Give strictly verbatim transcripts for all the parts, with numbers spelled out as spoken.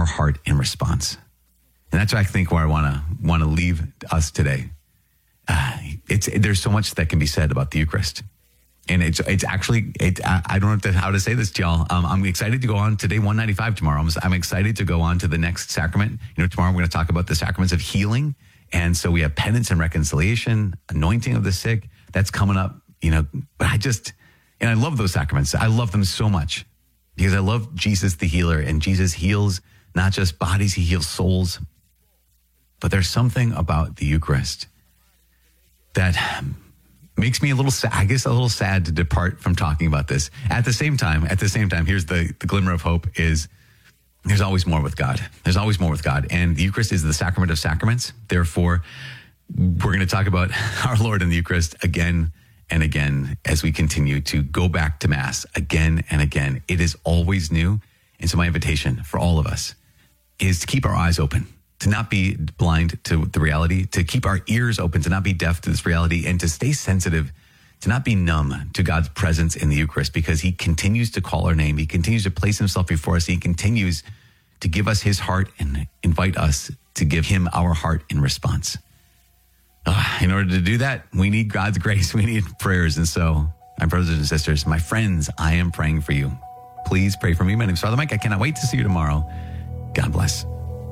our heart in response. And that's, I think, where I want to want to leave us today. Uh, it's there's so much that can be said about the Eucharist. And it's it's actually, it, I, I don't know how to say this to y'all. Um, I'm excited to go on to day one ninety-five tomorrow. I'm, I'm excited to go on to the next sacrament. You know, tomorrow we're going to talk about the sacraments of healing. And so we have penance and reconciliation, anointing of the sick. That's coming up, you know. But I just, and I love those sacraments. I love them so much because I love Jesus the healer. And Jesus heals not just bodies, he heals souls. But there's something about the Eucharist that makes me a little sad, I guess a little sad to depart from talking about this. At the same time, at the same time, here's the, the glimmer of hope is there's always more with God. There's always more with God. And the Eucharist is the sacrament of sacraments. Therefore, we're going to talk about our Lord in the Eucharist again and again as we continue to go back to Mass again and again. It is always new. And so my invitation for all of us is to keep our eyes open, to not be blind to the reality, to keep our ears open, to not be deaf to this reality, and to stay sensitive, to not be numb to God's presence in the Eucharist, because he continues to call our name. He continues to place himself before us. He continues to give us his heart and invite us to give him our heart in response. Uh, in order to do that, we need God's grace. We need prayers. And so, my brothers and sisters, my friends, I am praying for you. Please pray for me. My name is Father Mike. I cannot wait to see you tomorrow. God bless.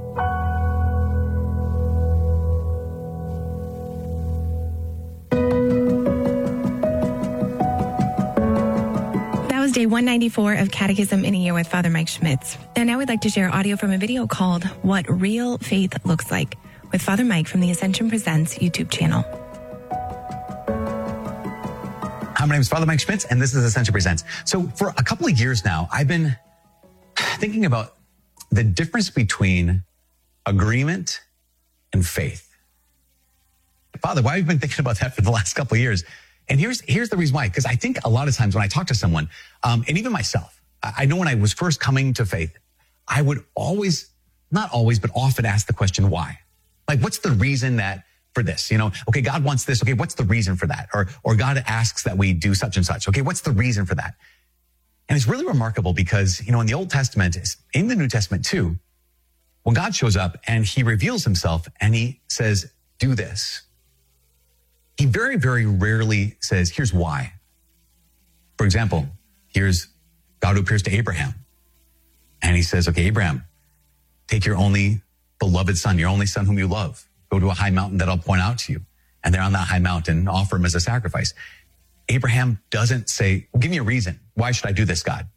Day one ninety-four of Catechism in a Year with Father Mike Schmitz. And now we'd like to share audio from a video called What Real Faith Looks Like with Father Mike from the Ascension Presents YouTube channel. Hi, my name is Father Mike Schmitz, and this is Ascension Presents. So for a couple of years now, I've been thinking about the difference between agreement and faith. Father, why have you been thinking about that for the last couple of years? And here's here's the reason why, because I think a lot of times when I talk to someone, um, and even myself, I, I know when I was first coming to faith, I would always, not always, but often ask the question, why? Like, what's the reason that for this? You know, okay, God wants this. Okay, what's the reason for that? Or, or God asks that we do such and such. Okay, what's the reason for that? And it's really remarkable because, you know, in the Old Testament, in the New Testament too, when God shows up and he reveals himself and he says, do this, he very, very rarely says, here's why. For example, here's God who appears to Abraham. And he says, okay, Abraham, take your only beloved son, your only son whom you love. Go to a high mountain that I'll point out to you. And there on that high mountain, offer him as a sacrifice. Abraham doesn't say, well, give me a reason. Why should I do this, God?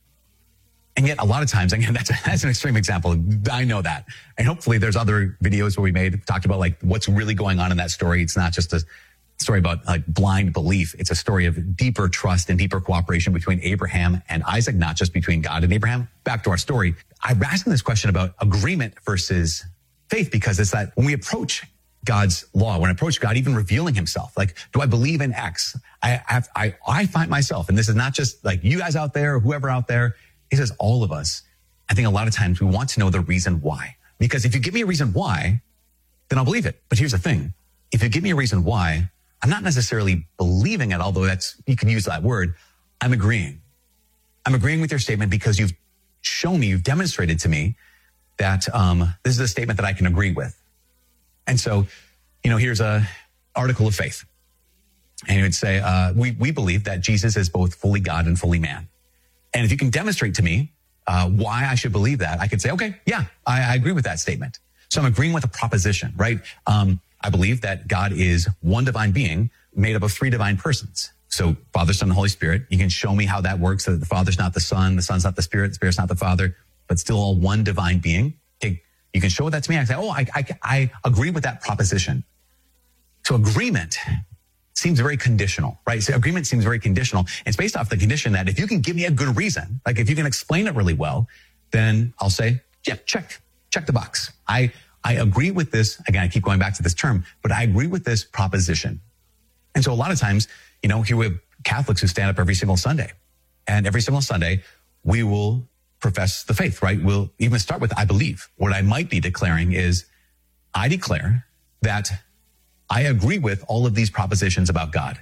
And yet a lot of times, again, that's, a, that's an extreme example. I know that. And hopefully there's other videos where we made, talked about like what's really going on in that story. It's not just a story about like blind belief. It's a story of deeper trust and deeper cooperation between Abraham and Isaac, not just between God and Abraham. Back to our story. I'm asking this question about agreement versus faith, because it's that when we approach God's law, when I approach God, even revealing himself, like, do I believe in X? I have, I, I find myself, and this is not just like you guys out there or whoever out there, he says all of us. I think a lot of times we want to know the reason why, because if you give me a reason why, then I'll believe it. But here's the thing. If you give me a reason why, I'm not necessarily believing it, although that's, you can use that word. I'm agreeing. I'm agreeing with your statement because you've shown me, you've demonstrated to me that um, this is a statement that I can agree with. And so, you know, here's a article of faith. And it would say, uh, we, we believe that Jesus is both fully God and fully man. And if you can demonstrate to me uh, why I should believe that, I could say, okay, yeah, I, I agree with that statement. So I'm agreeing with a proposition, right? Um, I believe that God is one divine being made up of three divine persons. So Father, Son, and Holy Spirit. You can show me how that works, so that the Father's not the Son, the Son's not the Spirit, the Spirit's not the Father, but still all one divine being. Okay, you can show that to me. I say, oh, I, I, I agree with that proposition. So agreement seems very conditional, right? So agreement seems very conditional. It's based off the condition that if you can give me a good reason, like if you can explain it really well, then I'll say, yeah, check, check the box. I, I agree with this. Again, I keep going back to this term, but I agree with this proposition. And so a lot of times, you know, here we have Catholics who stand up every single Sunday, and every single Sunday we will profess the faith, right? We'll even start with, I believe. What I might be declaring is, I declare that I agree with all of these propositions about God.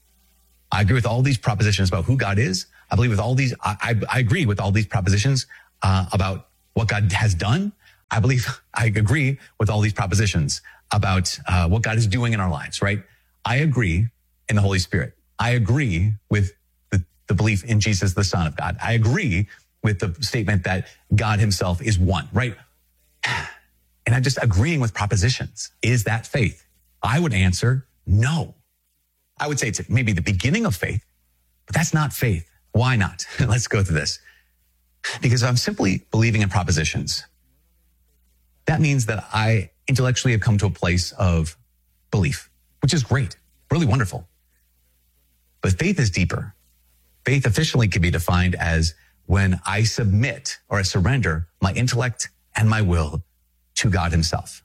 I agree with all these propositions about who God is. I believe with all these, I, I, I agree with all these propositions uh, about what God has done. I believe I agree with all these propositions about uh, what God is doing in our lives, right? I agree in the Holy Spirit. I agree with the, the belief in Jesus, the Son of God. I agree with the statement that God himself is one, right? And I'm just agreeing with propositions. Is that faith? I would answer no. I would say it's maybe the beginning of faith, but that's not faith. Why not? Let's go through this. Because if I'm simply believing in propositions, that means that I intellectually have come to a place of belief, which is great, really wonderful. But faith is deeper. Faith officially can be defined as when I submit or I surrender my intellect and my will to God himself.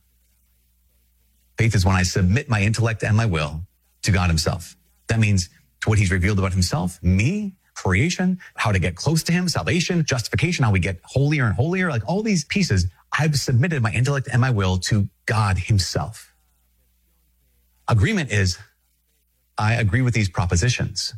Faith is when I submit my intellect and my will to God himself. That means to what he's revealed about himself, me, creation, how to get close to him, salvation, justification, how we get holier and holier, like all these pieces. I've submitted my intellect and my will to God himself. Agreement is, I agree with these propositions.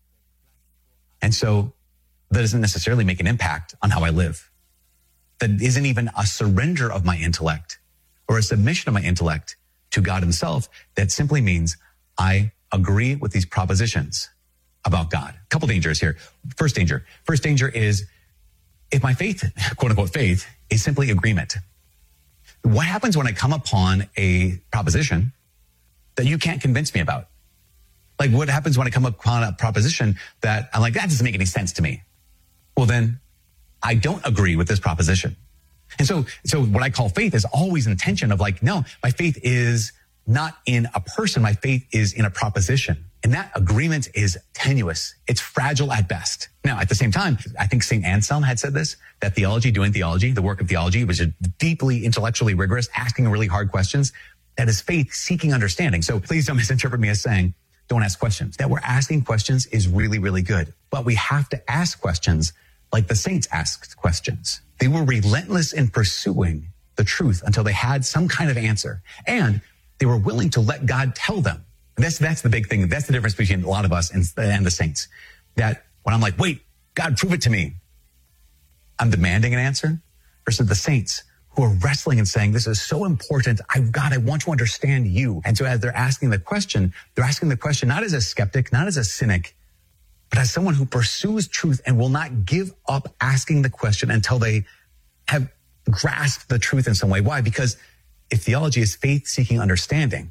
And so that doesn't necessarily make an impact on how I live. That isn't even a surrender of my intellect or a submission of my intellect to God himself. That simply means I agree with these propositions about God. A couple dangers here. First danger. First danger is if my faith, quote unquote faith, is simply agreement. What happens when I come upon a proposition that you can't convince me about? Like what happens when I come upon a proposition that I'm like, that doesn't make any sense to me? Well, then I don't agree with this proposition. And so, so what I call faith is always intention of like, no, my faith is not in a person. My faith is in a proposition. And that agreement is tenuous. It's fragile at best. Now, at the same time, I think Saint Anselm had said this, that theology, doing theology, the work of theology, which is deeply intellectually rigorous, asking really hard questions, that is faith seeking understanding. So please don't misinterpret me as saying, don't ask questions. That we're asking questions is really, really good. But we have to ask questions like the saints asked questions. They were relentless in pursuing the truth until they had some kind of answer. And they were willing to let God tell them. That's, that's the big thing. That's the difference between a lot of us and, and the saints. That when I'm like, wait, God, prove it to me, I'm demanding an answer, versus the saints who are wrestling and saying, this is so important. I, God, I want to understand you. And so as they're asking the question, they're asking the question not as a skeptic, not as a cynic, but as someone who pursues truth and will not give up asking the question until they have grasped the truth in some way. Why? Because if theology is faith seeking understanding,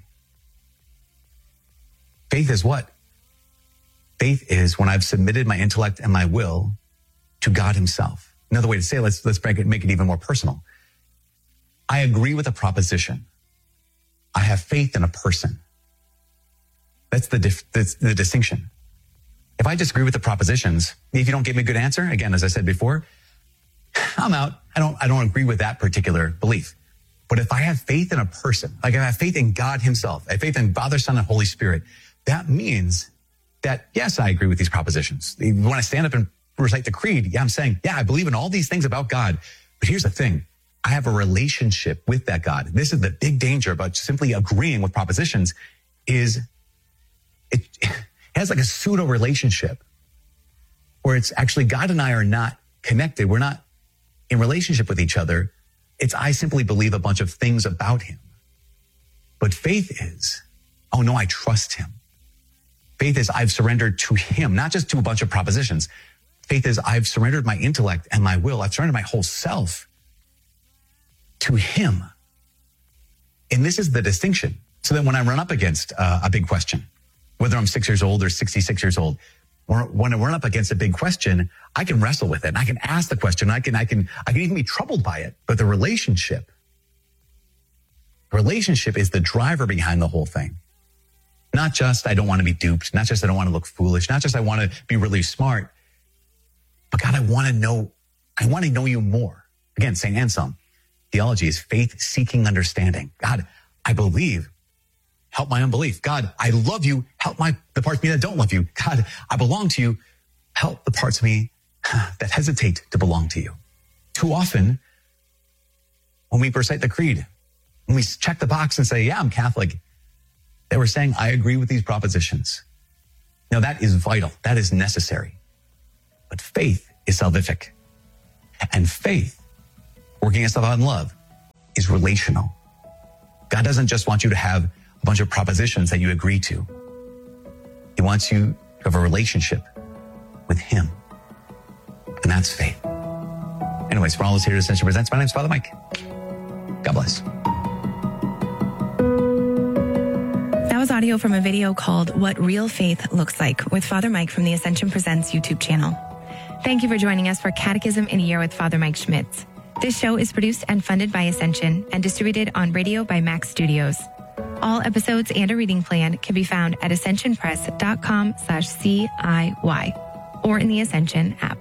faith is what? Faith is when I've submitted my intellect and my will to God himself. Another way to say it, let's, let's make it, make it even more personal. I agree with a proposition. I have faith in a person. That's the, dif- that's the distinction. If I disagree with the propositions, if you don't give me a good answer, again, as I said before, I'm out. I don't, I don't agree with that particular belief. But if I have faith in a person, like if I have faith in God himself, I have faith in Father, Son, and Holy Spirit, that means that, yes, I agree with these propositions. When I stand up and recite the creed, yeah, I'm saying, yeah, I believe in all these things about God. But here's the thing. I have a relationship with that God. This is the big danger about simply agreeing with propositions is it, it has like a pseudo relationship where it's actually God and I are not connected. We're not in relationship with each other. It's I simply believe a bunch of things about him. But faith is, oh no, I trust him. Faith is I've surrendered to him, not just to a bunch of propositions. Faith is I've surrendered my intellect and my will. I've surrendered my whole self to him. And this is the distinction. So that when I run up against uh, a big question, whether I'm six years old or sixty-six years old, or when I run up against a big question, I can wrestle with it. And I can ask the question. I can, I can, I can even be troubled by it. But the relationship, relationship is the driver behind the whole thing. Not just I don't want to be duped. Not just I don't want to look foolish. Not just I want to be really smart. But God, I want to know, I want to know you more. Again, Saint Anselm, theology is faith-seeking understanding. God, I believe. Help my unbelief. God, I love you. Help my the parts of me that don't love you. God, I belong to you. Help the parts of me that hesitate to belong to you. Too often, when we recite the creed, when we check the box and say, yeah, I'm Catholic, that we're saying, I agree with these propositions. Now, that is vital. That is necessary. But faith is salvific. And faith, working itself out in love, relational. God doesn't just want you to have a bunch of propositions that you agree to. He wants you to have a relationship with him. And that's faith. Anyways, for all those here at Ascension Presents, my name's Father Mike. God bless. That was audio from a video called What Real Faith Looks Like with Father Mike from the Ascension Presents YouTube channel. Thank you for joining us for Catechism in a Year with Father Mike Schmitz. This show is produced and funded by Ascension and distributed on radio by Max Studios. All episodes and a reading plan can be found at ascensionpress.com slash CIY or in the Ascension app.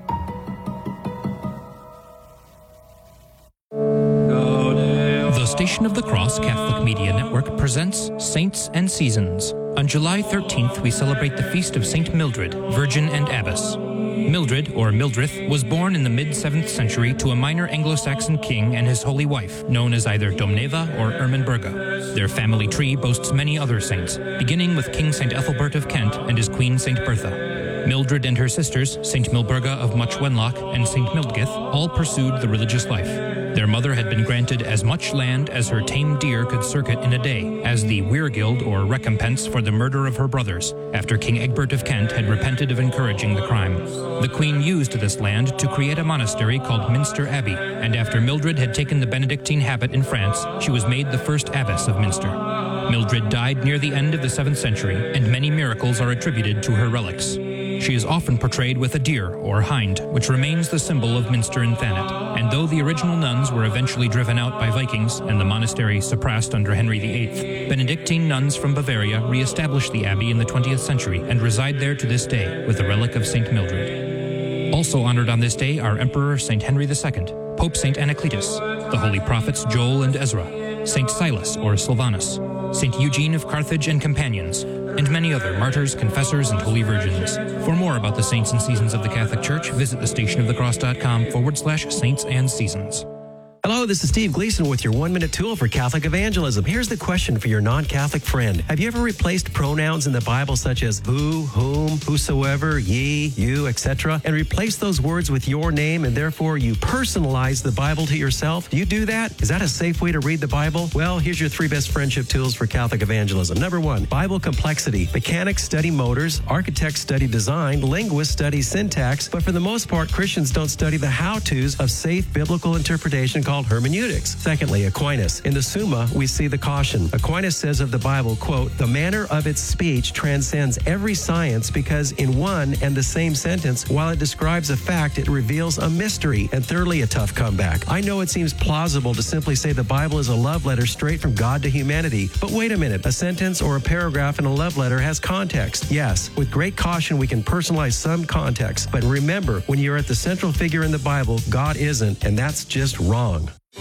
The Station of the Cross Catholic Media Network presents Saints and Seasons. On July thirteenth, we celebrate the feast of Saint Mildred, Virgin and Abbess. Mildred, or Mildrith, was born in the mid-seventh century to a minor Anglo-Saxon king and his holy wife, known as either Domneva or Ermenberga. Their family tree boasts many other saints, beginning with King Saint Ethelbert of Kent and his queen Saint Bertha. Mildred and her sisters, Saint Milburga of Much Wenlock and Saint Mildgith, all pursued the religious life. Their mother had been granted as much land as her tame deer could circuit in a day, as the weirgild or recompense for the murder of her brothers, after King Egbert of Kent had repented of encouraging the crime. The queen used this land to create a monastery called Minster Abbey, and after Mildred had taken the Benedictine habit in France, she was made the first abbess of Minster. Mildred died near the end of the seventh century, and many miracles are attributed to her relics. She is often portrayed with a deer, or hind, which remains the symbol of Minster and Thanet. And though the original nuns were eventually driven out by Vikings and the monastery suppressed under Henry the Eighth, Benedictine nuns from Bavaria re-established the abbey in the twentieth century and reside there to this day with the relic of Saint Mildred. Also honored on this day are Emperor Saint Henry the Second, Pope Saint Anacletus, the holy prophets Joel and Ezra, Saint Silas or Silvanus, Saint Eugene of Carthage and companions, and many other martyrs, confessors, and holy virgins. For more about the saints and seasons of the Catholic Church, visit thestationofthecross.com forward slash saints and seasons. Hello, this is Steve Gleason with your one-minute tool for Catholic evangelism. Here's the question for your non-Catholic friend. Have you ever replaced pronouns in the Bible such as who, whom, whosoever, ye, you, et cetera, and replaced those words with your name, and therefore you personalize the Bible to yourself? Do you do that? Is that a safe way to read the Bible? Well, here's your three best friendship tools for Catholic evangelism. Number one, Bible complexity. Mechanics study motors, architects study design, linguists study syntax, but for the most part, Christians don't study the how-tos of safe biblical interpretation called hermeneutics. Secondly, Aquinas. In the Summa, we see the caution. Aquinas says of the Bible, quote, the manner of its speech transcends every science because in one and the same sentence, while it describes a fact, it reveals a mystery. And thirdly, a tough comeback. I know it seems plausible to simply say the Bible is a love letter straight from God to humanity. But wait a minute, a sentence or a paragraph in a love letter has context. Yes, with great caution, we can personalize some context. But remember, when you're at the central figure in the Bible, God isn't, and that's just wrong.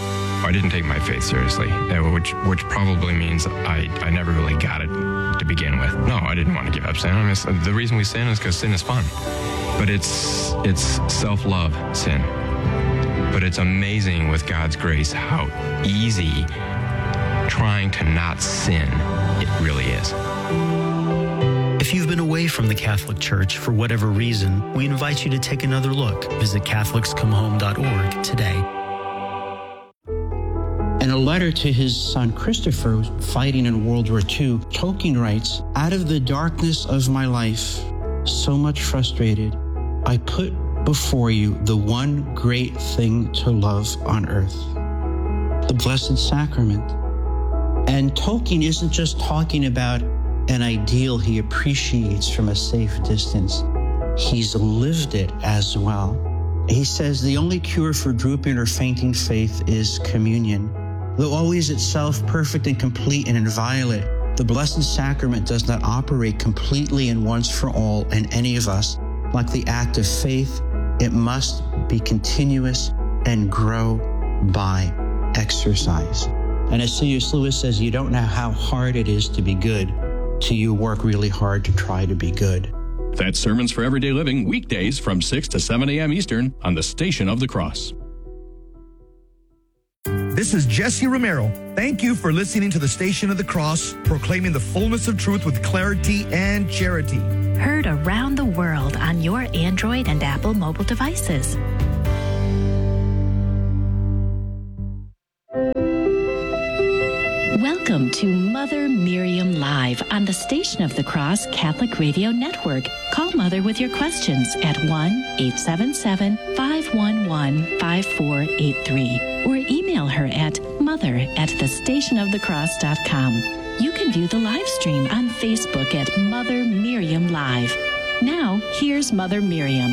I didn't take my faith seriously, which which probably means I, I never really got it to begin with. No, I didn't want to give up sin. I mean, the reason we sin is because sin is fun. But it's it's self-love sin. But it's amazing with God's grace how easy trying to not sin it really is. If you've been away from the Catholic Church for whatever reason, we invite you to take another look. Visit Catholics Come Home dot org today. In a letter to his son Christopher, fighting in World War Two, Tolkien writes, out of the darkness of my life, so much frustrated, I put before you the one great thing to love on earth, the Blessed Sacrament. And Tolkien isn't just talking about an ideal he appreciates from a safe distance. He's lived it as well. He says the only cure for drooping or fainting faith is communion. Though always itself perfect and complete and inviolate, the Blessed Sacrament does not operate completely and once for all in any of us. Like the act of faith, it must be continuous and grow by exercise. And as C S Lewis says, you don't know how hard it is to be good till you work really hard to try to be good. That's Sermons for Everyday Living, weekdays from six to seven a.m. Eastern on the Station of the Cross. This is Jesse Romero. Thank you for listening to the Station of the Cross, proclaiming the fullness of truth with clarity and charity. Heard around the world on your Android and Apple mobile devices. Welcome to Mother Miriam Live on the Station of the Cross Catholic Radio Network. Call Mother with your questions at one eight seven seven, five one one, five four eight three or email her at mother at the station of the cross dot com. You can view the live stream on Facebook at Mother Miriam Live. Now, here's Mother Miriam.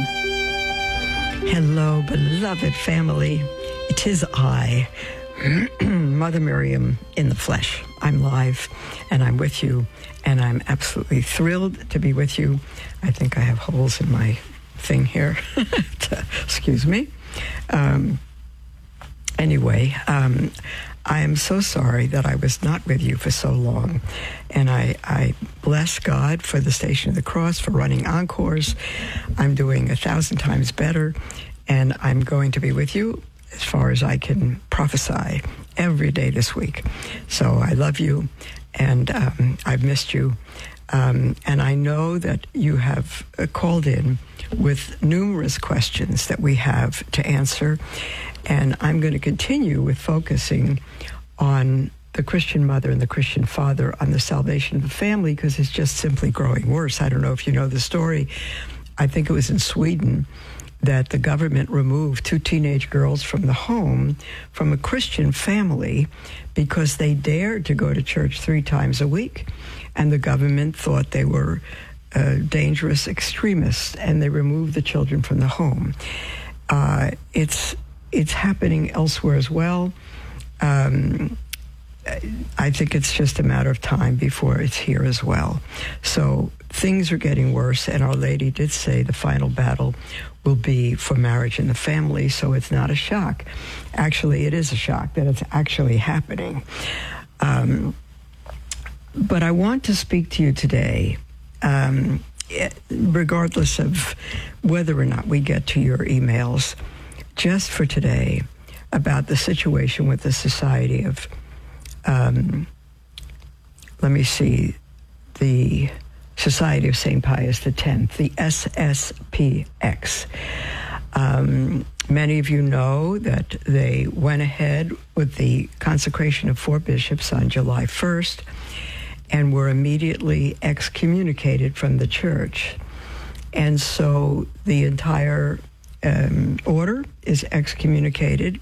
Hello, beloved family. It is I, Mother Miriam in the flesh. I'm live, and I'm with you, and I'm absolutely thrilled to be with you. I think I have holes in my thing here. Excuse me. Um, anyway, um, I am so sorry that I was not with you for so long, and I, I bless God for the Station of the Cross, for running encores. I'm doing a thousand times better, and I'm going to be with you as far as I can prophesy every day this week. So I love you, and um, I've missed you, um, and I know that you have uh, called in with numerous questions that we have to answer. And I'm going to continue with focusing on the Christian mother and the Christian father, on the salvation of the family, because it's just simply growing worse. I don't know if you know the story. I think it was in Sweden that the government removed two teenage girls from the home from a Christian family because they dared to go to church three times a week. And the government thought they were uh, dangerous extremists, and they removed the children from the home. Uh, it's It's happening elsewhere as well. Um, I think it's just a matter of time before it's here as well. So things are getting worse, and Our Lady did say the final battle will be for marriage and the family, so it's not a shock. Actually, it is a shock that it's actually happening. Um, but I want to speak to you today, um, regardless of whether or not we get to your emails, just for today, about the situation with the Society of, um, let me see, the Society of Saint Pius X, the S S P X. Um, many of you know that they went ahead with the consecration of four bishops on July first and were immediately excommunicated from the church. And so the entire Um, order is excommunicated.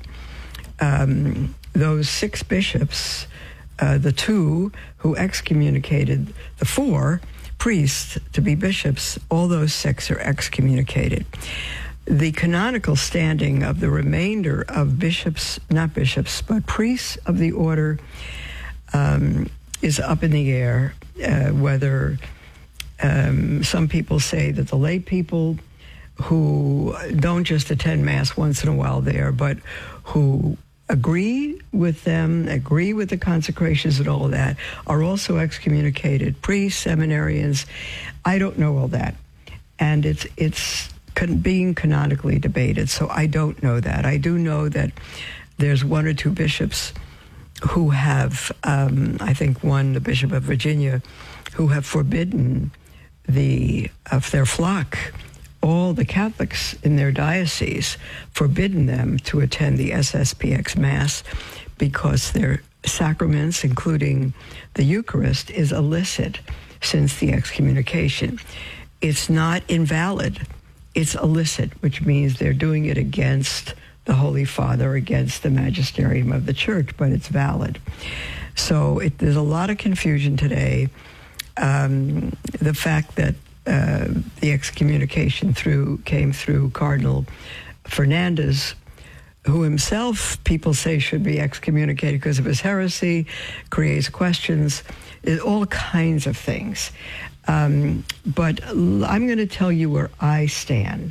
Um, those six bishops, uh, the two who excommunicated the four priests to be bishops, all those six are excommunicated. The canonical standing of the remainder of bishops, not bishops, but priests of the order um, is up in the air, uh, whether um, some people say that the lay people who don't just attend Mass once in a while there, but who agree with them, agree with the consecrations and all of that, are also excommunicated. Priests, seminarians, I don't know all that. And it's it's con- being canonically debated, so I don't know that. I do know that there's one or two bishops who have, um, I think one, the Bishop of Virginia, who have forbidden the of their flock, all the Catholics in their diocese, forbidden them to attend the S S P X Mass because their sacraments, including the Eucharist, is illicit since the excommunication. It's not invalid. It's illicit, which means they're doing it against the Holy Father, against the magisterium of the Church, but it's valid. So it, there's a lot of confusion today. Um, the fact that Uh, the excommunication through came through Cardinal Fernandez, who himself, people say, should be excommunicated because of his heresy, creates questions, all kinds of things. Um, but I'm going to tell you where I stand.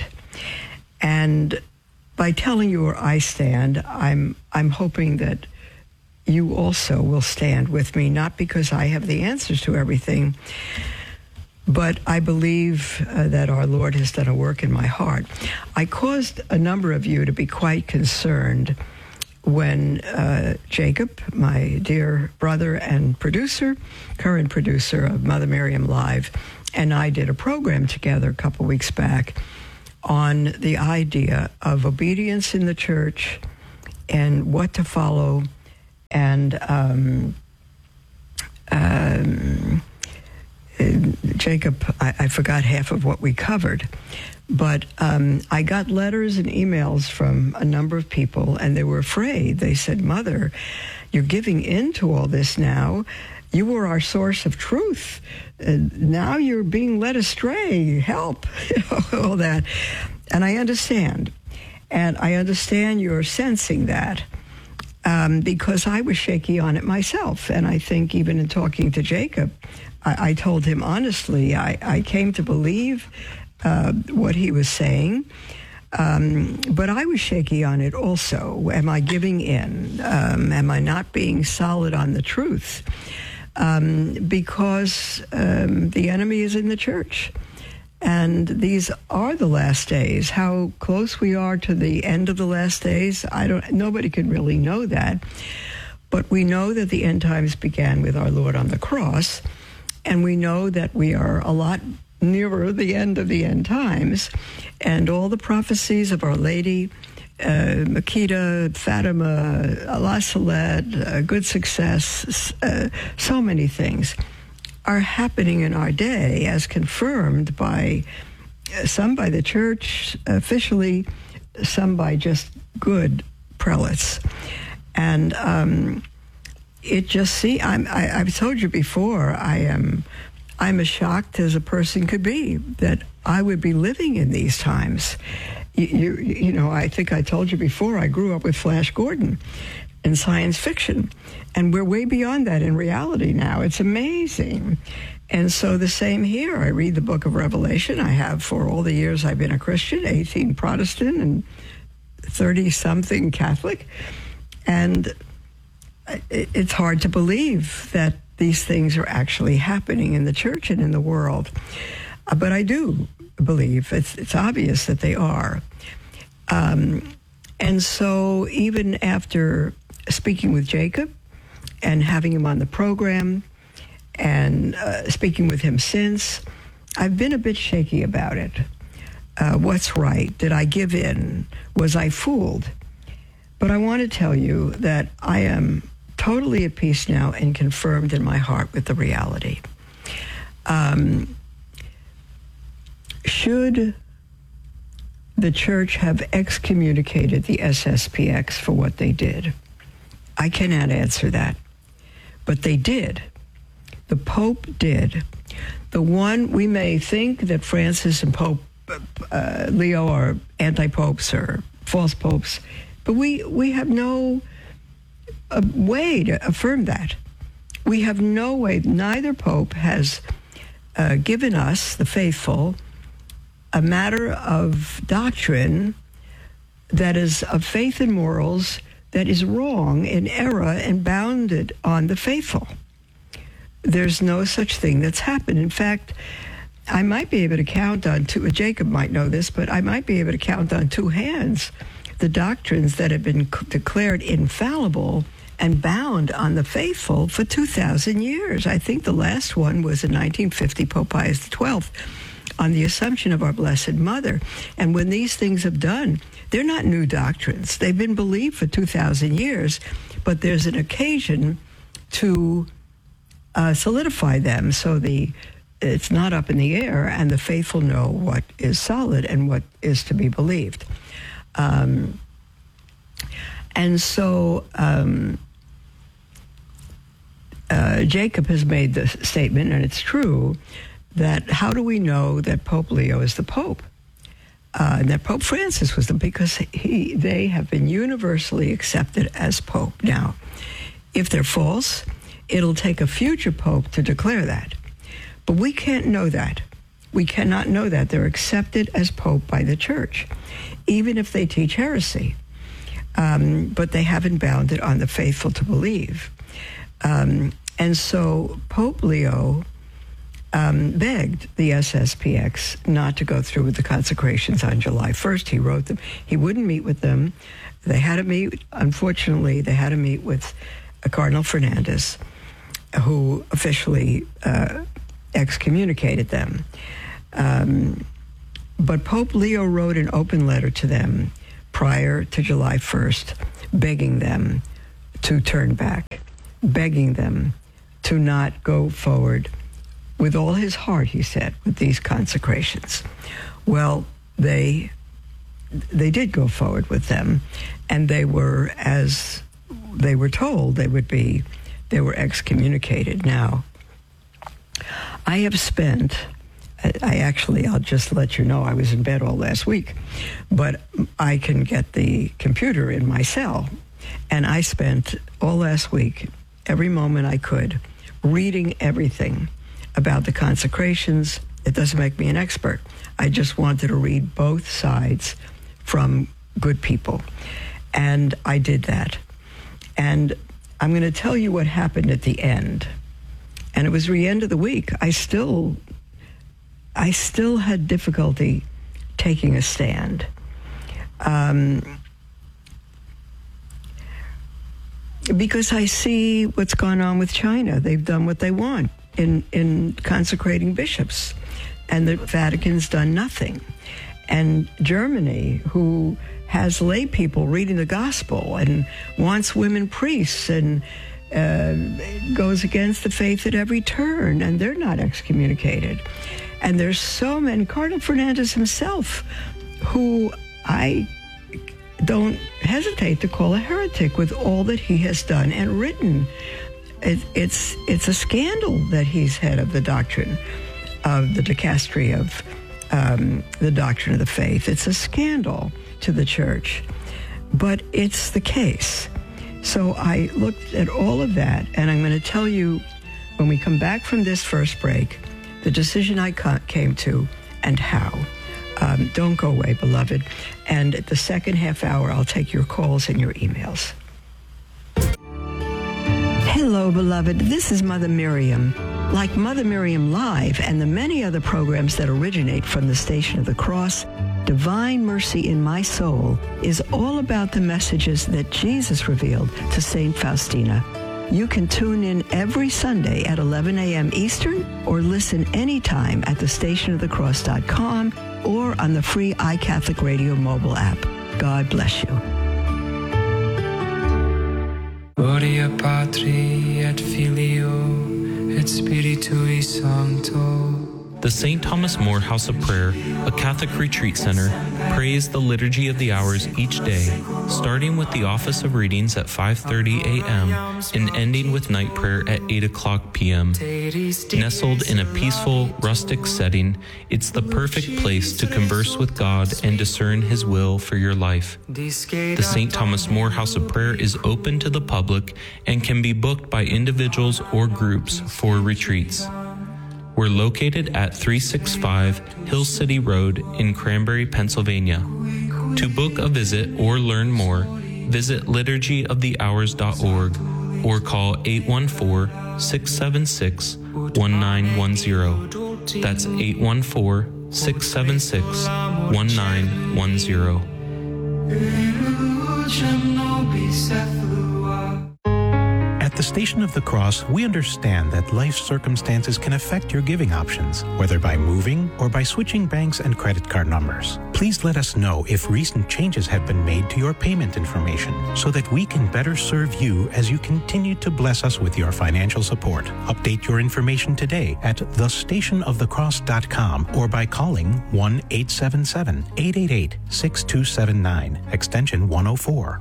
And by telling you where I stand, I'm I'm hoping that you also will stand with me, not because I have the answers to everything, but I believe uh, that our Lord has done a work in my heart. I caused a number of you to be quite concerned when uh, Jacob, my dear brother and producer, current producer of Mother Miriam Live, and I did a program together a couple weeks back on the idea of obedience in the church and what to follow, and um, um, Jacob, I, I forgot half of what we covered, but um, I got letters and emails from a number of people, and they were afraid. They said, Mother, you're giving in to all this now. You were our source of truth. Uh, now you're being led astray. Help. All that. And I understand. And I understand you're sensing that. Um, because I was shaky on it myself. And I think even in talking to Jacob, I, I told him honestly, I, I came to believe uh, what he was saying. Um, but I was shaky on it also. Am I giving in? Um, am I not being solid on the truth? Um, because um, the enemy is in the church. And these are the last days. How close we are to the end of the last days, I don't. Nobody can really know that. But we know that the end times began with our Lord on the cross, and we know that we are a lot nearer the end of the end times, and all the prophecies of Our Lady, uh, Makeda, Fatima, La Salette, uh, Good Success, uh, so many things are happening in our day, as confirmed by uh, some by the church officially, some by just good prelates. And um, it just, see, I'm, I, I've told you before, I am, I'm as shocked as a person could be that I would be living in these times. You, you, you know, I think I told you before, I grew up with Flash Gordon in science fiction. And we're way beyond that in reality now. It's amazing. And so the same here. I read the book of Revelation. I have for all the years I've been a Christian, eighteen Protestant and thirty-something Catholic. And it's hard to believe that these things are actually happening in the church and in the world. But I do believe it's, it's obvious that they are. Um, and so even after speaking with Jacob and having him on the program and uh, speaking with him since, I've been a bit shaky about it. Uh, what's right? Did I give in? Was I fooled? But I want to tell you that I am totally at peace now and confirmed in my heart with the reality. Um, should the church have excommunicated the S S P X for what they did? I cannot answer that. But they did. The Pope did. The one, we may think that Francis and Pope uh, Leo are anti-popes or false popes, but we, we have no uh, way to affirm that. We have no way. Neither Pope has uh, given us, the faithful, a matter of doctrine that is of faith and morals that is wrong in error and bounded on the faithful. There's no such thing that's happened. In fact, I might be able to count on two, Jacob might know this, but I might be able to count on two hands the doctrines that have been c- declared infallible and bound on the faithful for two thousand years. I think the last one was in nineteen fifty, Pope Pius the twelfth, on the Assumption of our Blessed Mother. And when these things have done, they're not new doctrines. They've been believed for two thousand years, but there's an occasion to uh, solidify them so the it's not up in the air and the faithful know what is solid and what is to be believed. Um, and so um, uh, Jacob has made the statement, and it's true, that how do we know that Pope Leo is the Pope? Uh, and that Pope Francis was the, because he, they have been universally accepted as Pope. Now, if they're false, it'll take a future Pope to declare that. But we can't know that. We cannot know that. They're accepted as Pope by the Church, even if they teach heresy. Um, but they haven't bound it on the faithful to believe. Um, and so Pope Leo Um, begged the S S P X not to go through with the consecrations on July first. He wrote them. He wouldn't meet with them. They had to meet, unfortunately, they had to meet with uh, Cardinal Fernandez, who officially uh, excommunicated them. Um, but Pope Leo wrote an open letter to them prior to July first, begging them to turn back, begging them to not go forward with all his heart, he said, with these consecrations. Well, they they did go forward with them, and they were, as they were told they would be, they were excommunicated. Now, I have spent, I actually, I'll just let you know, I was in bed all last week, but I can get the computer in my cell, and I spent all last week, every moment I could, reading everything about the consecrations. It doesn't make me an expert. I just wanted to read both sides from good people. And I did that. And I'm going to tell you what happened at the end. And it was the end of the week. I still, I still had difficulty taking a stand. Um, because I see what's gone on with China. They've done what they want in, in consecrating bishops. And the Vatican's done nothing. And Germany, who has lay people reading the gospel and wants women priests and uh, goes against the faith at every turn, and they're not excommunicated. And there's so many. Cardinal Fernandez himself, who I don't hesitate to call a heretic with all that he has done and written. It, it's it's a scandal that he's head of the doctrine of the dicastery of um, the doctrine of the faith. It's a scandal to the church, but it's the case. So I looked at all of that, and I'm going to tell you, when we come back from this first break, the decision I came to and how. Um, don't go away, beloved. And at the second half hour, I'll take your calls and your emails. Hello, beloved. This is Mother Miriam. Like Mother Miriam Live and the many other programs that originate from the Station of the Cross, Divine Mercy in My Soul is all about the messages that Jesus revealed to Saint Faustina. You can tune in every Sunday at eleven a.m. Eastern or listen anytime at the station of the cross dot com or on the free iCatholic Radio mobile app. God bless you. Gloria Patri et Filio et Spiritui Sancto. The Saint Thomas More House of Prayer, a Catholic retreat center, prays the Liturgy of the Hours each day, starting with the Office of Readings at five thirty a.m. and ending with night prayer at eight o'clock p.m. Nestled in a peaceful, rustic setting, it's the perfect place to converse with God and discern His will for your life. The Saint Thomas More House of Prayer is open to the public and can be booked by individuals or groups for retreats. We're located at three sixty-five Hill City Road in Cranberry, Pennsylvania. To book a visit or learn more, visit liturgy of the hours dot org or call eight one four, six seven six, one nine one zero. That's eight one four, six seven six, one nine one zero. At the Station of the Cross, we understand that life circumstances can affect your giving options, whether by moving or by switching banks and credit card numbers. Please let us know if recent changes have been made to your payment information so that we can better serve you as you continue to bless us with your financial support. Update your information today at the station of the cross dot com or by calling one eight seven seven, eight eight eight, six two seven nine, extension one oh four.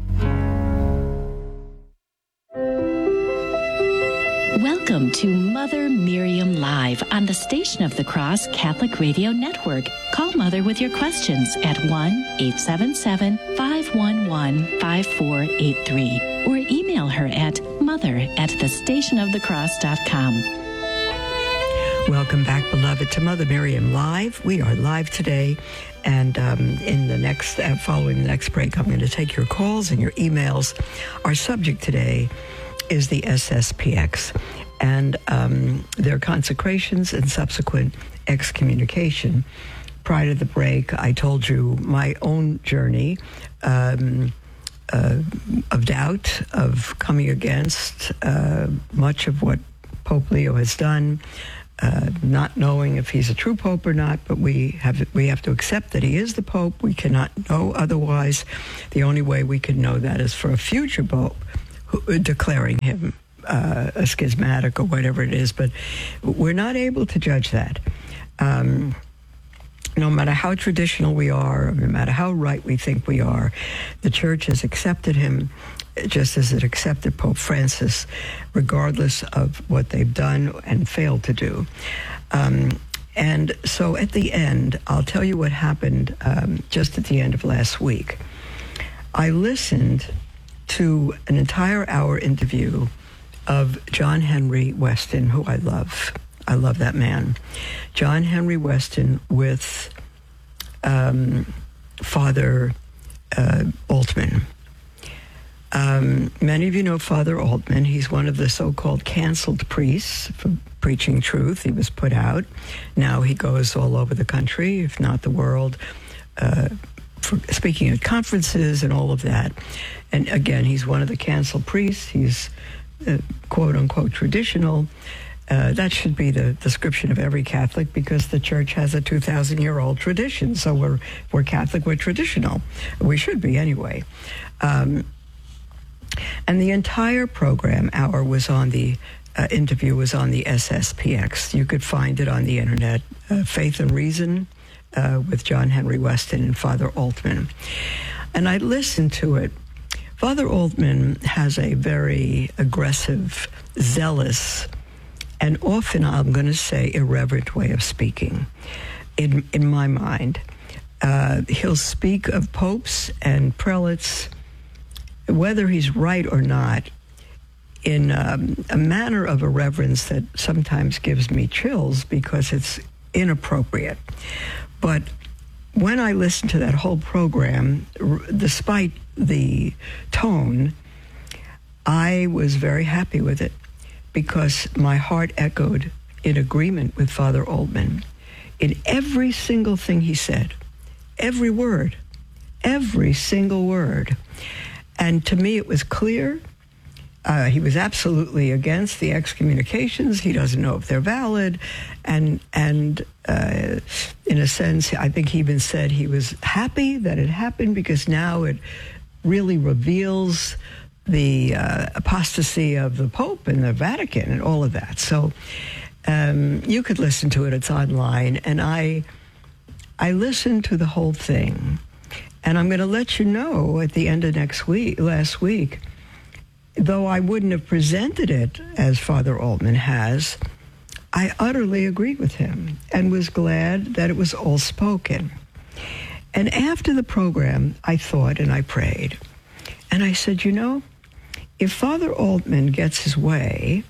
Welcome to Mother Miriam Live on the Station of the Cross Catholic Radio Network. Call Mother with your questions at one eight seven seven, five one one, five four eight three or email her at mother at the station of the cross dot com. Welcome back, beloved, to Mother Miriam Live. We are live today, and um, in the next, uh, following the next break, I'm going to take your calls and your emails. Our subject today is the S S P X and um, their consecrations and subsequent excommunication. Prior to the break, I told you my own journey um, uh, of doubt, of coming against uh, much of what Pope Leo has done, uh, not knowing if he's a true pope or not, but we have we have to accept that he is the pope. We cannot know otherwise. The only way we can know that is for a future pope who, declaring him uh, a schismatic or whatever it is, but we're not able to judge that. Um, no matter how traditional we are, no matter how right we think we are, the church has accepted him just as it accepted Pope Francis, regardless of what they've done and failed to do. Um, and so at the end, I'll tell you what happened um, just at the end of last week. I listened to an entire hour interview of John Henry Weston, who I love. I love that man. John Henry Weston with um, Father uh, Altman. Um, many of you know Father Altman. He's one of the so-called canceled priests for preaching truth. He was put out. Now he goes all over the country, if not the world, uh, for speaking at conferences and all of that. And again, he's one of the canceled priests. He's uh, quote-unquote traditional. Uh, that should be the description of every Catholic, because the church has a two thousand year old tradition. So we're, we're Catholic, we're traditional. We should be anyway. Um, and the entire program hour was on the uh, interview was on the S S P X. You could find it on the internet, uh, Faith and Reason uh, with John Henry Weston and Father Altman. And I listened to it. Father Altman has a very aggressive, zealous, and often, I'm going to say, irreverent way of speaking, in in my mind. Uh, he'll speak of popes and prelates, whether he's right or not, in um, a manner of irreverence that sometimes gives me chills because it's inappropriate. But when I listened to that whole program, r- despite the tone, I was very happy with it, because my heart echoed in agreement with Father Altman in every single thing he said, every word, every single word. And to me, it was clear. Uh, he was absolutely against the excommunications. He doesn't know if they're valid. And, and uh, in a sense, I think he even said he was happy that it happened, because now it really reveals the uh, apostasy of the Pope and the Vatican and all of that. So um, you could listen to it. It's online. And I, I listened to the whole thing. And I'm going to let you know at the end of next week, last week, though I wouldn't have presented it as Father Altman has, I utterly agreed with him and was glad that it was all spoken. And after the program, I thought and I prayed. And I said, you know, if Father Altman gets his way,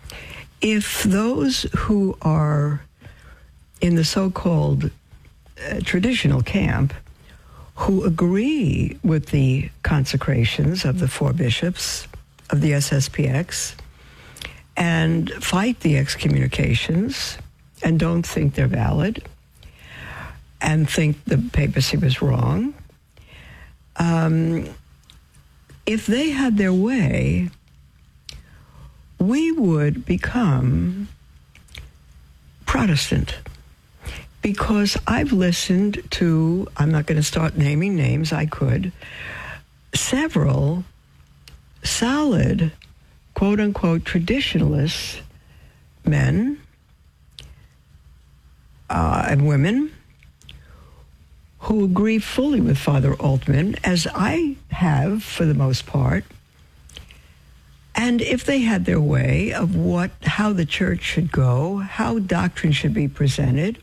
if those who are in the so-called uh, traditional camp, who agree with the consecrations of the four bishops of the S S P X and fight the excommunications and don't think they're valid and think the papacy was wrong, um, if they had their way, we would become Protestant. Because I've listened to, I'm not going to start naming names, I could, several solid, quote-unquote, traditionalist men uh, and women who agree fully with Father Altman, as I have for the most part. And if they had their way of what, how the church should go, how doctrine should be presented,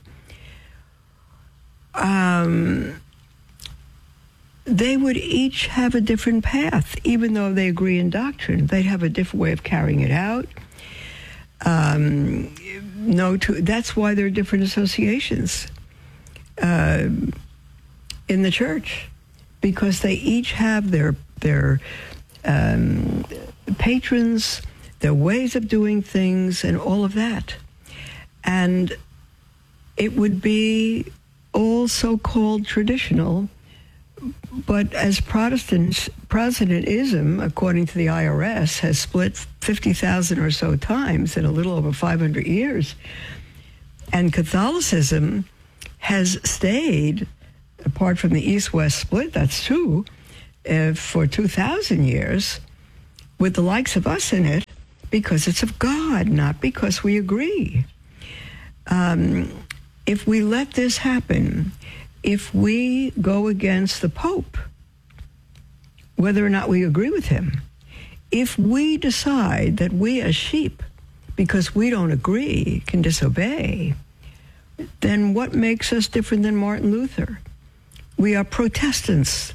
Um, they would each have a different path, even though they agree in doctrine. They'd have a different way of carrying it out. Um, no, to, that's why there are different associations uh, in the church, because they each have their their um, patrons, their ways of doing things, and all of that. And it would be all so-called traditional, but as Protestants, Protestantism, according to the I R S, has split fifty thousand or so times in a little over five hundred years, and Catholicism has stayed, apart from the East-West split, that's true, uh, for two thousand years, with the likes of us in it, because it's of God, not because we agree. Um, if we let this happen, if we go against the Pope, whether or not we agree with him, if we decide that we as sheep, because we don't agree, can disobey, then what makes us different than Martin Luther? We are Protestants.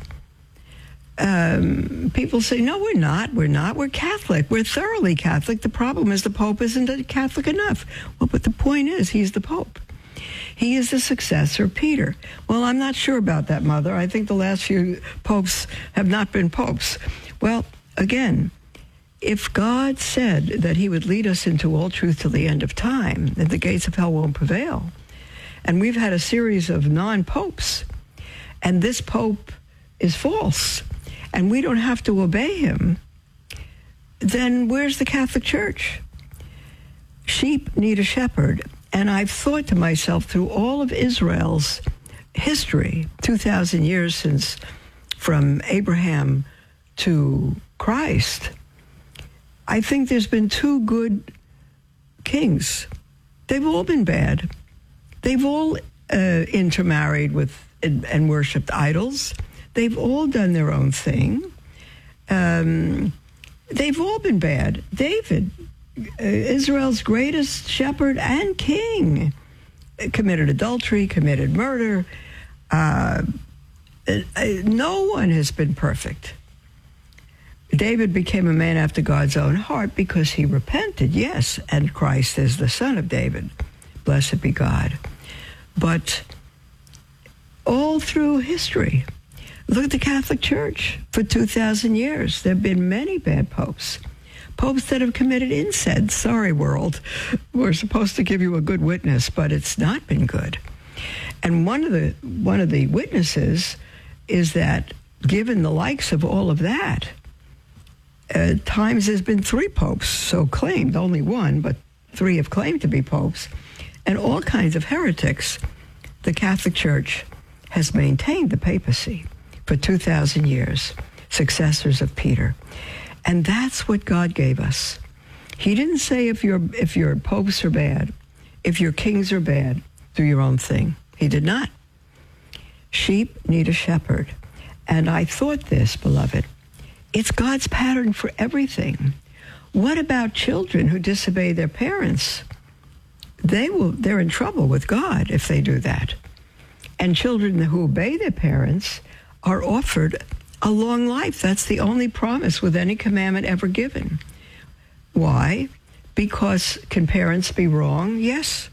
Um, people say, no, we're not. We're not. We're Catholic. We're thoroughly Catholic. The problem is the Pope isn't Catholic enough. Well, but the point is, he's the Pope. He is the successor of Peter. Well, I'm not sure about that, Mother. I think the last few popes have not been popes. Well, again, if God said that he would lead us into all truth till the end of time, that the gates of hell won't prevail, and we've had a series of non-popes, and this pope is false, and we don't have to obey him, then where's the Catholic Church? Sheep need a shepherd. And I've thought to myself, through all of Israel's history, two thousand years since, from Abraham to Christ, I think there's been two good kings. They've all been bad. They've all uh, intermarried with and, and worshipped idols. They've all done their own thing. Um, they've all been bad. David, uh, Israel's greatest shepherd and king, committed adultery, committed murder. Uh, uh, no one has been perfect. David became a man after God's own heart because he repented, yes, and Christ is the son of David. Blessed be God. But all through history, look at the Catholic Church. For two thousand years, there have been many bad popes. Popes that have committed incest. Sorry, world. We're supposed to give you a good witness, but it's not been good. And one of the one of the witnesses is that, given the likes of all of that, uh, times there's been three popes, so claimed, only one, but three have claimed to be popes, and all kinds of heretics. The Catholic Church has maintained the papacy for two thousand years, successors of Peter. And that's what God gave us. He didn't say if your if your popes are bad, if your kings are bad, do your own thing. He did not. Sheep need a shepherd. And I thought this, beloved, it's God's pattern for everything. What about children who disobey their parents? They will, they're in trouble with God if they do that. And children who obey their parents are offered a long life. That's the only promise with any commandment ever given. Why? Because can parents be wrong? Yes.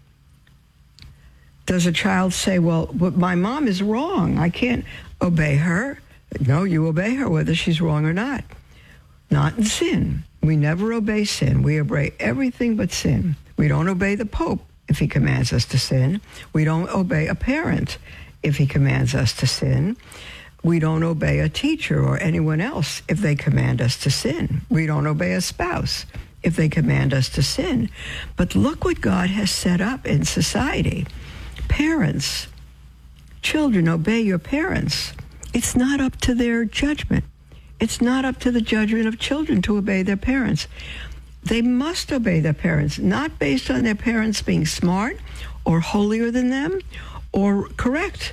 Does a child say, well, but my mom is wrong, I can't obey her? No, you obey her whether she's wrong or not. Not in sin. We never obey sin. We obey everything but sin. We don't obey the Pope if he commands us to sin. We don't obey a parent if he commands us to sin. We don't obey a teacher or anyone else if they command us to sin. We don't obey a spouse if they command us to sin. But look what God has set up in society. Parents, children, obey your parents. It's not up to their judgment. It's not up to the judgment of children to obey their parents. They must obey their parents, not based on their parents being smart or holier than them or correct,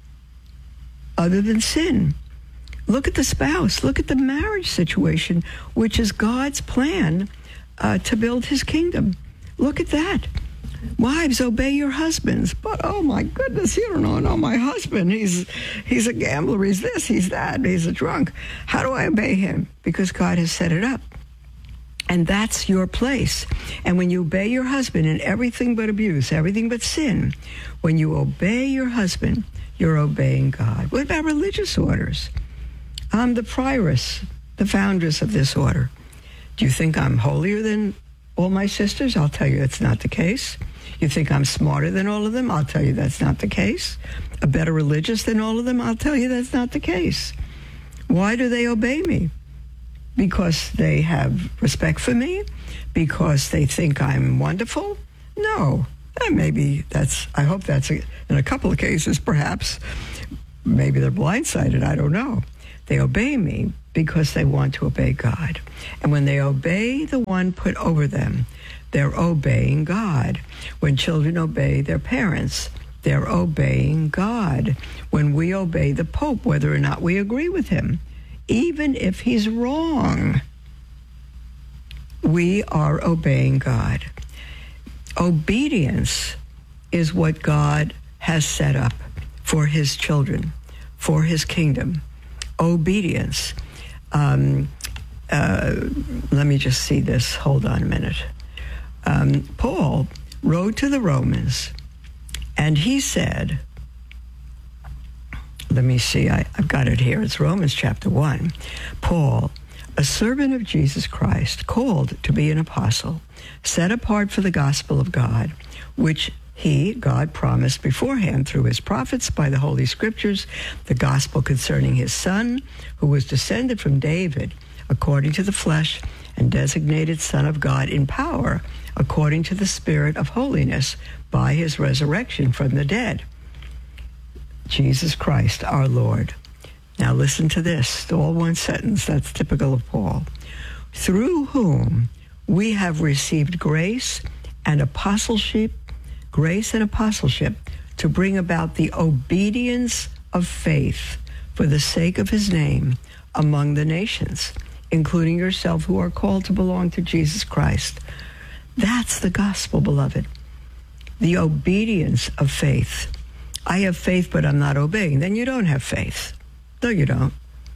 other than sin. Look at the spouse. Look at the marriage situation, which is God's plan uh, to build his kingdom. Look at that. Wives, obey your husbands. But, oh, my goodness, you don't know, know my husband. He's he's a gambler. He's this, he's that. He's a drunk. How do I obey him? Because God has set it up. And that's your place. And when you obey your husband in everything but abuse, everything but sin, when you obey your husband, you're obeying God. What about religious orders? I'm the prioress, the foundress of this order. Do you think I'm holier than all my sisters? I'll tell you that's not the case. You think I'm smarter than all of them? I'll tell you that's not the case. A better religious than all of them? I'll tell you that's not the case. Why do they obey me? Because they have respect for me? Because they think I'm wonderful? No. And maybe that's, I hope that's a, in a couple of cases, perhaps. Maybe they're blindsided, I don't know. They obey me because they want to obey God. And when they obey the one put over them, they're obeying God. When children obey their parents, they're obeying God. When we obey the Pope, whether or not we agree with him, even if he's wrong, we are obeying God. Obedience is what God has set up for his children, for his kingdom. Obedience. Um, uh, let me just see this. Hold on a minute. Um, Paul wrote to the Romans, and he said, let me see, I, I've got it here. It's Romans chapter one. Paul, a servant of Jesus Christ, called to be an apostle, set apart for the gospel of God, which he, God, promised beforehand through his prophets by the Holy Scriptures, the gospel concerning his Son, who was descended from David according to the flesh, and designated Son of God in power, according to the Spirit of holiness, by his resurrection from the dead. Jesus Christ, our Lord. Now listen to this, all one sentence, that's typical of Paul. Through whom we have received grace and apostleship, grace and apostleship to bring about the obedience of faith for the sake of his name among the nations, including yourself who are called to belong to Jesus Christ. That's the gospel, beloved. The obedience of faith. I have faith, but I'm not obeying. Then you don't have faith. No, you don't.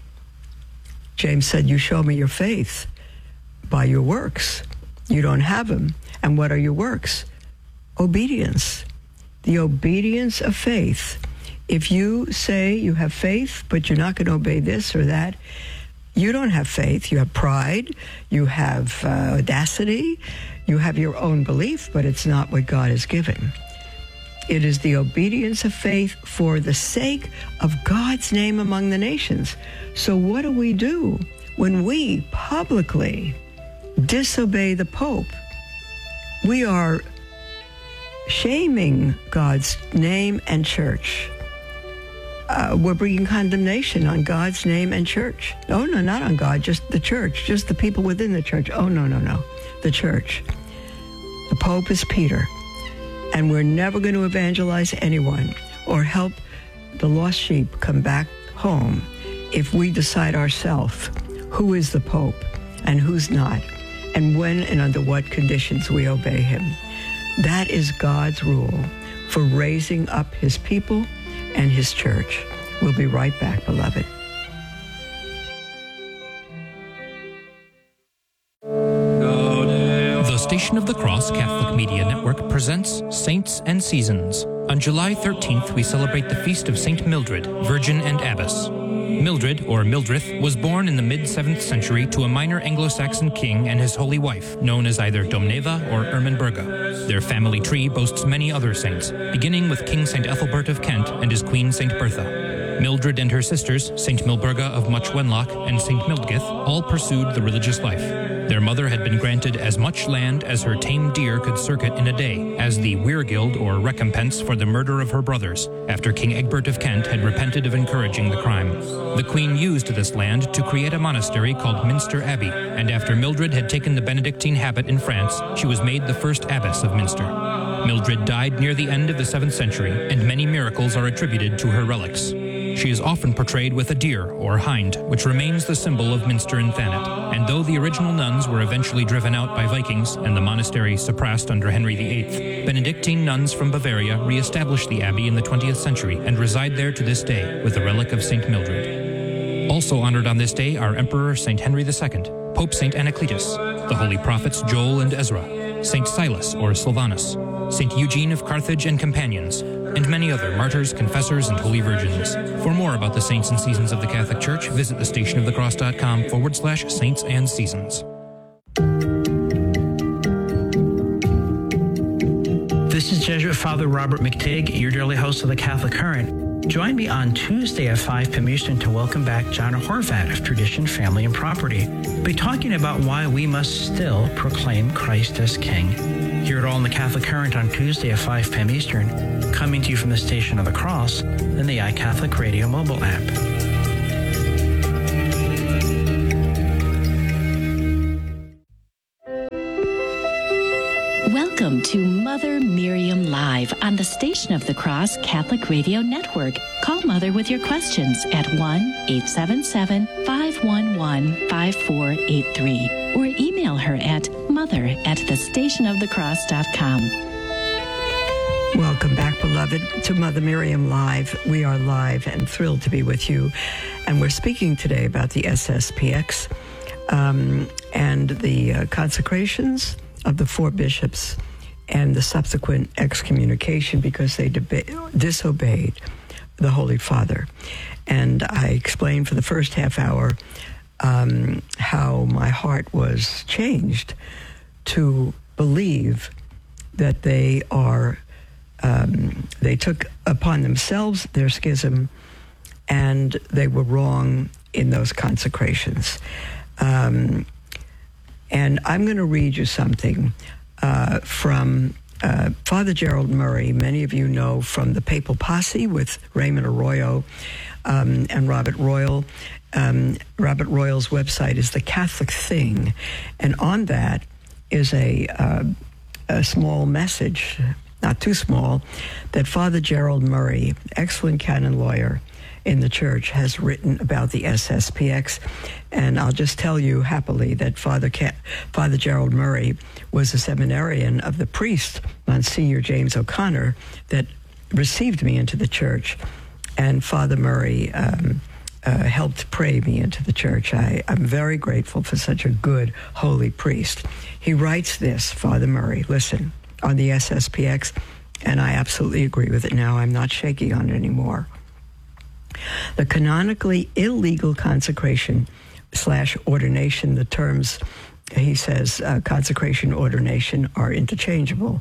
James said, you show me your faith by your works. You don't have them. And what are your works? Obedience. The obedience of faith. If you say you have faith, but you're not going to obey this or that, you don't have faith. You have pride. You have uh, audacity. You have your own belief, but it's not what God has given. It is the obedience of faith for the sake of God's name among the nations. So what do we do when we publicly disobey the Pope? We are shaming God's name and church. Uh, we're bringing condemnation on God's name and church. Oh, no, not on God, just the church, just the people within the church. Oh, no, no, no, the church. The Pope is Peter, and we're never going to evangelize anyone or help the lost sheep come back home if we decide ourselves who is the Pope and who's not, and when and under what conditions we obey him. That is God's rule for raising up his people and his church. We'll be right back, beloved. The Station of the Cross Catholic Media Network presents Saints and Seasons. On July thirteenth, we celebrate the feast of Saint Mildred, Virgin and Abbess. Mildred, or Mildrith, was born in the mid-seventh century to a minor Anglo-Saxon king and his holy wife, known as either Domneva or Ermenberga. Their family tree boasts many other saints, beginning with King Saint Ethelbert of Kent and his queen Saint Bertha. Mildred and her sisters, Saint Milburga of Much Wenlock and Saint Mildgith, all pursued the religious life. Their mother had been granted as much land as her tame deer could circuit in a day, as the weirgild or recompense for the murder of her brothers, after King Egbert of Kent had repented of encouraging the crime. The queen used this land to create a monastery called Minster Abbey, and after Mildred had taken the Benedictine habit in France, she was made the first abbess of Minster. Mildred died near the end of the seventh century, and many miracles are attributed to her relics. She is often portrayed with a deer, or hind, which remains the symbol of Minster and Thanet. And though the original nuns were eventually driven out by Vikings and the monastery suppressed under Henry the Eighth, Benedictine nuns from Bavaria re-established the abbey in the twentieth century and reside there to this day with a relic of Saint Mildred. Also honored on this day are Emperor Saint Henry the Second, Pope Saint Anacletus, the holy prophets Joel and Ezra, Saint Silas or Silvanus, Saint Eugene of Carthage and companions, and many other martyrs, confessors, and holy virgins. For more about the saints and seasons of the Catholic Church, visit thestationofthecross.com forward slash saints and seasons. This is Jesuit Father Robert McTigg, your dearly host of the Catholic Current. Join me on Tuesday at five p.m. Eastern to welcome back John Horvat of Tradition, Family, and Property. We'll be talking about why we must still proclaim Christ as King. Hear it all in the Catholic Current on Tuesday at five p.m. Eastern, coming to you from the Station of the Cross and the iCatholic Radio mobile app. Welcome to Mother Miriam Live on the Station of the Cross Catholic Radio Network. Call Mother with your questions at one eight seven seven, five one one, five four eight three or email her at mother at the station of the cross dot com. Welcome back, beloved, to Mother Miriam Live. We are live and thrilled to be with you. And we're speaking today about the S S P X um, and the uh, consecrations of the four bishops and the subsequent excommunication because they deba- disobeyed the Holy Father. And I explained for the first half hour um, how my heart was changed to believe that they are, um, they took upon themselves their schism and they were wrong in those consecrations. Um, and I'm going to read you something uh, from uh, Father Gerald Murray. Many of you know from the Papal Posse with Raymond Arroyo um, and Robert Royal. Um, Robert Royal's website is The Catholic Thing, and on that is a, uh, a small message, not too small, that Father Gerald Murray, excellent canon lawyer in the church, has written about the S S P X. And I'll just tell you happily that Father Ca- Father Gerald Murray was a seminarian of the priest, Monsignor James O'Connor, that received me into the church. And Father Murray um, uh, helped pray me into the church. I, I'm very grateful for such a good, holy priest. He writes this, Father Murray, listen, on the S S P X, and I absolutely agree with it now. I'm not shaky on it anymore. The canonically illegal consecration slash ordination, the terms, he says, uh, consecration, ordination are interchangeable.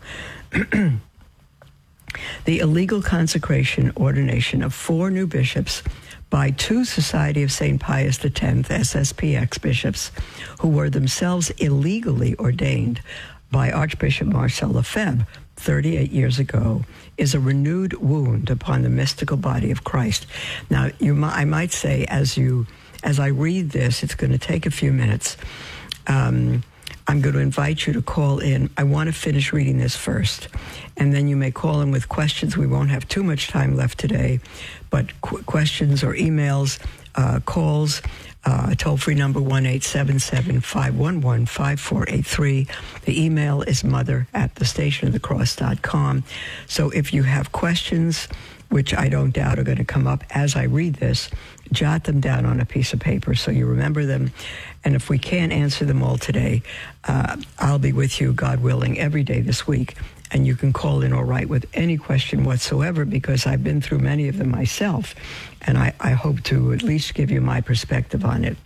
The illegal consecration, ordination of four new bishops by two Society of Saint Pius X, S S P X bishops, who were themselves illegally ordained by Archbishop Marcel Lefebvre thirty-eight years ago, is a renewed wound upon the mystical body of Christ. Now, you, I might say, as you, as I read this, it's going to take a few minutes. Um, I'm going to invite you to call in. I want to finish reading this first, and then you may call in with questions. We won't have too much time left today, but qu- questions or emails, uh, calls, uh, toll-free number one eight seven seven, five one one, five four eight three. The email is mother at the station of the cross dot com. So if you have questions, which I don't doubt are going to come up as I read this, jot them down on a piece of paper so you remember them. And if we can't answer them all today, uh, I'll be with you, God willing, every day this week. And you can call in or write with any question whatsoever, because I've been through many of them myself. And I, I hope to at least give you my perspective on it.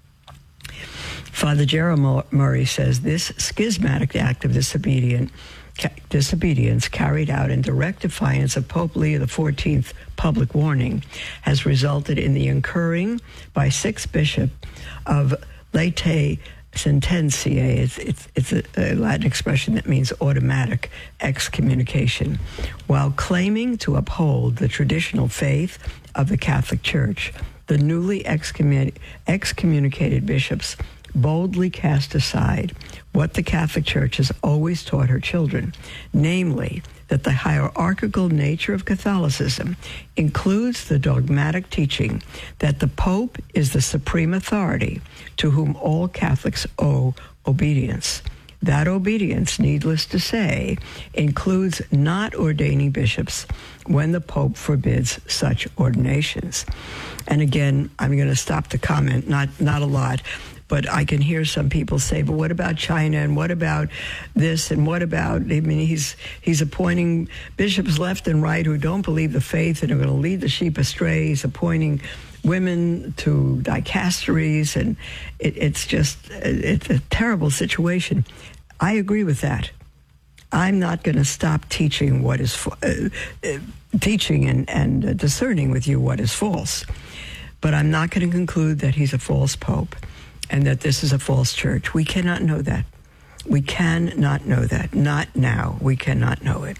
Father Gerald Murray says, this schismatic act of disobedience disobedience carried out in direct defiance of Pope Leo the fourteenth public warning has resulted in the incurring by six bishops of latae sententiae. It's, it's, it's a, a Latin expression that means automatic excommunication. While claiming to uphold the traditional faith of the Catholic Church, the newly excommun- excommunicated bishops boldly cast aside what the Catholic Church has always taught her children, namely that the hierarchical nature of Catholicism includes the dogmatic teaching that the Pope is the supreme authority to whom all Catholics owe obedience. That obedience, needless to say, includes not ordaining bishops when the Pope forbids such ordinations. And again, I'm going to stop the comment, not, not a lot, but I can hear some people say, but what about China, and what about this, and what about, I mean, he's he's appointing bishops left and right who don't believe the faith and are going to lead the sheep astray. He's appointing women to dicasteries, and it, it's just, it's a terrible situation. I agree with that. I'm not going to stop teaching what is, uh, uh, teaching and, and uh, discerning with you what is false. But I'm not going to conclude that he's a false pope and that this is a false church. We cannot know that. We cannot know that. Not now. We cannot know it.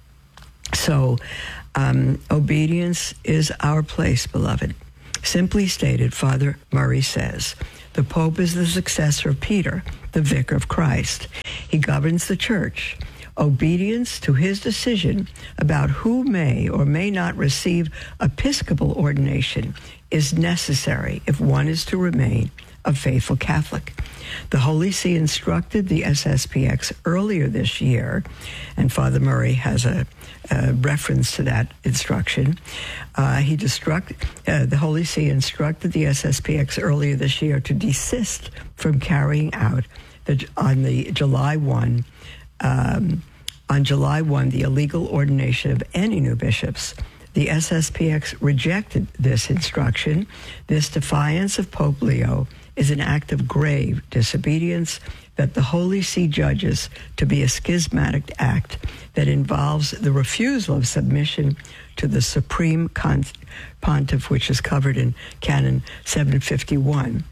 So, um, obedience is our place, beloved. Simply stated, Father Murray says, the Pope is the successor of Peter, the vicar of Christ. He governs the church. obedience to his decision about who may or may not receive Episcopal ordination is necessary if one is to remain a faithful Catholic. The Holy See instructed the S S P X earlier this year, and Father Murray has a, a reference to that instruction. Uh, he destruct, uh, the Holy See instructed the S S P X earlier this year to desist from carrying out the, on the July first, um, on July first, the illegal ordination of any new bishops. The S S P X rejected this instruction. This defiance of Pope Leo is an act of grave disobedience that the Holy See judges to be a schismatic act that involves the refusal of submission to the Supreme Pontiff, which is covered in Canon seven fifty-one.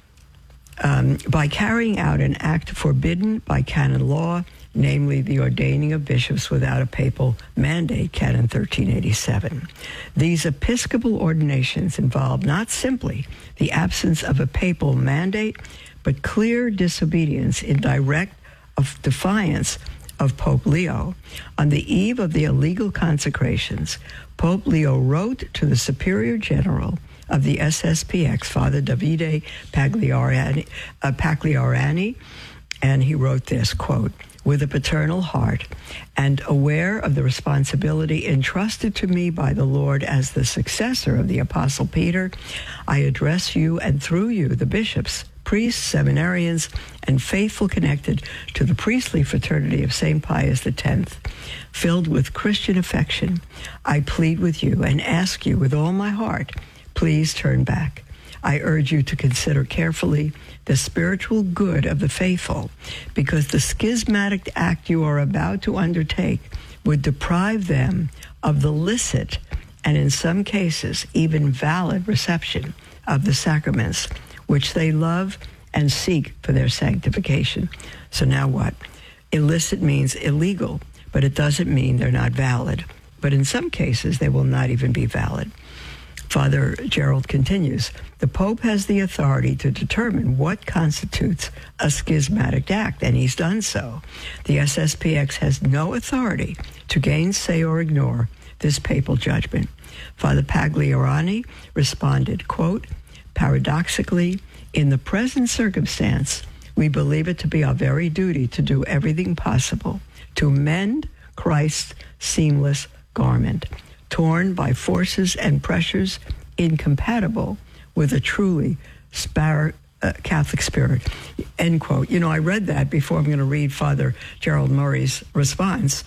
Um, by carrying out an act forbidden by canon law, namely the ordaining of bishops without a papal mandate, Canon thirteen eighty-seven. These episcopal ordinations involve not simply the absence of a papal mandate, but clear disobedience in direct of defiance of Pope Leo. On the eve of the illegal consecrations, Pope Leo wrote to the Superior General of the S S P X, Father Davide Pagliarani, uh, Pagliarani, and he wrote this, quote, "With a paternal heart and aware of the responsibility entrusted to me by the Lord as the successor of the Apostle Peter, I address you and through you the bishops, priests, seminarians, and faithful connected to the priestly fraternity of Saint Pius X. Filled with Christian affection, I plead with you and ask you with all my heart, please turn back. I urge you to consider carefully the spiritual good of the faithful, because the schismatic act you are about to undertake would deprive them of the licit and in some cases even valid reception of the sacraments, which they love and seek for their sanctification." So now what? Illicit means illegal, but it doesn't mean they're not valid. But in some cases, they will not even be valid. Father Gerald continues, the Pope has the authority to determine what constitutes a schismatic act, and he's done so. The S S P X has no authority to gainsay or ignore this papal judgment. Father Pagliarani responded, quote, "Paradoxically, in the present circumstance, we believe it to be our very duty to do everything possible to mend Christ's seamless garment, torn by forces and pressures incompatible with a truly spar- uh, Catholic spirit," end quote. You know, I read that before I'm going to read Father Gerald Murray's response,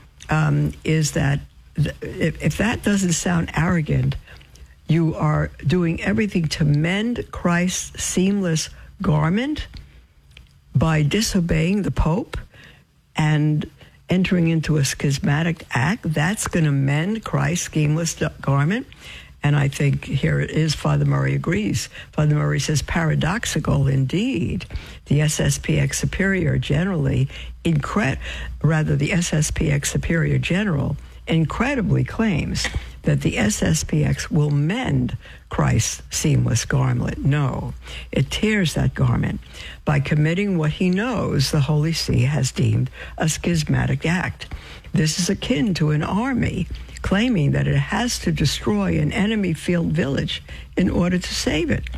um, is that th- if, if that doesn't sound arrogant, you are doing everything to mend Christ's seamless garment by disobeying the Pope and entering into a schismatic act. That's going to mend Christ's seamless garment. And I think here it is, Father Murray agrees. Father Murray says, paradoxical indeed. The S S P X Superior generally, incre- rather the S S P X Superior General incredibly claims that the S S P X will mend Christ's seamless garment. No, it tears that garment by committing what he knows the Holy See has deemed a schismatic act. This is akin to an army claiming that it has to destroy an enemy-filled village in order to save it.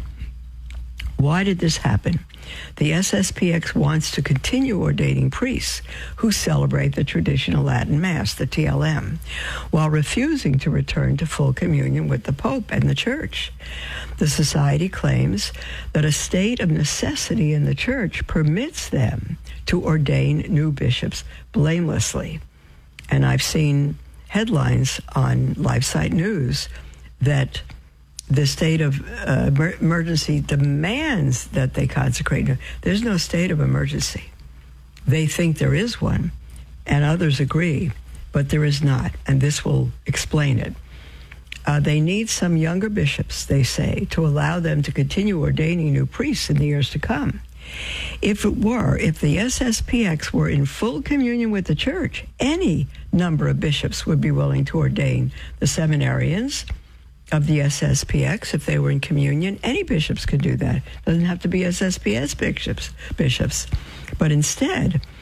Why did this happen? The S S P X wants to continue ordaining priests who celebrate the traditional Latin Mass, the T L M, while refusing to return to full communion with the Pope and the Church. The Society claims that a state of necessity in the Church permits them to ordain new bishops blamelessly. And I've seen headlines on LifeSite News that the state of uh, emergency demands that they consecrate. There's no state of emergency. They think there is one, and others agree, but there is not, and this will explain it. Uh, they need some younger bishops, they say, to allow them to continue ordaining new priests in the years to come. If it were, if the S S P X were in full communion with the Church, any number of bishops would be willing to ordain the seminarians of the S S P X if they were in communion. Any bishops could do that. It doesn't have to be S S P S bishops. bishops. But instead,